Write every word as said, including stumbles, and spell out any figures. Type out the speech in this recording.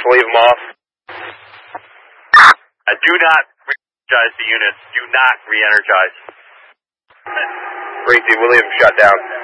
to leave them off. Uh, do not re-energize the units. Do not re-energize. Breezy, we'll leave them shut down.